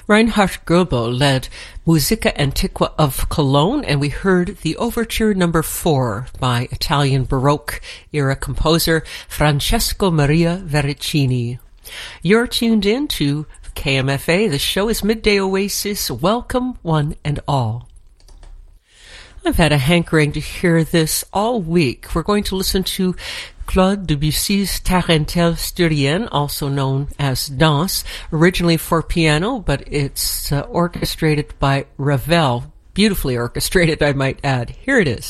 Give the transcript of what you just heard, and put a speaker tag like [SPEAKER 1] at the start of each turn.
[SPEAKER 1] Reinhard Goebel led Musica Antiqua of Cologne, and we heard the Overture No. 4 by Italian Baroque-era composer Francesco Maria Vericini. You're tuned in to KMFA. The show is Midday Oasis. Welcome, one and all. I've had a hankering to hear this all week. We're going to listen to Claude Debussy's Tarentelle Styrienne, also known as Danse, originally for piano, but it's orchestrated by Ravel. Beautifully orchestrated, I might add. Here it is.